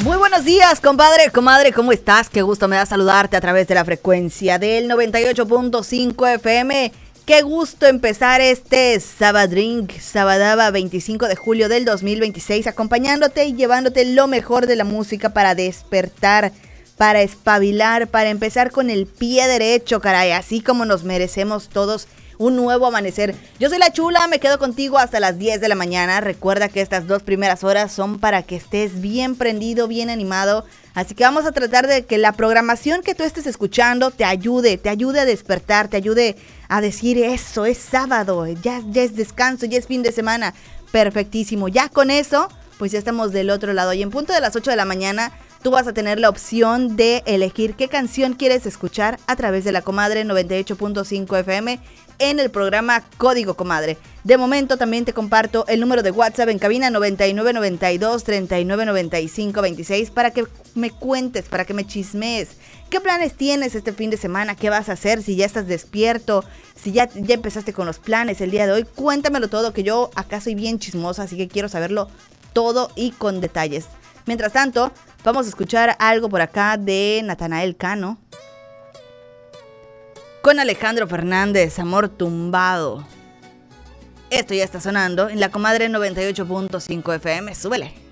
Muy buenos días, compadre, comadre, ¿cómo estás? Qué gusto me da saludarte a través de la frecuencia del 98.5 FM. Qué gusto empezar este Sabadrink, Sabadaba 25 de julio del 2026, acompañándote y llevándote lo mejor de la música para despertar, para espabilar, para empezar con el pie derecho, caray, así como nos merecemos todos un nuevo amanecer. Yo soy la Chula, me quedo contigo hasta las 10 de la mañana. Recuerda que estas 2 primeras horas son para que estés bien prendido, bien animado. Así que vamos a tratar de que la programación que tú estés escuchando te ayude a despertar, te ayude a decir eso, es sábado, ya es descanso, ya es fin de semana. Perfectísimo, ya con eso, pues ya estamos del otro lado. Y en punto de las 8 de la mañana, tú vas a tener la opción de elegir qué canción quieres escuchar a través de la Comadre 98.5 FM en el programa Código Comadre. De momento también te comparto el número de WhatsApp en cabina 9992-399526 para que me cuentes, para que me chismees. ¿Qué planes tienes este fin de semana? ¿Qué vas a hacer? Si ya estás despierto, si ya empezaste con los planes el día de hoy, cuéntamelo todo, que yo acá soy bien chismosa, así que quiero saberlo todo y con detalles. Mientras tanto, vamos a escuchar algo por acá de Natanael Cano con Alejandro Fernández, Amor Tumbado. Esto ya está sonando en la Comadre 98.5 FM. Súbele.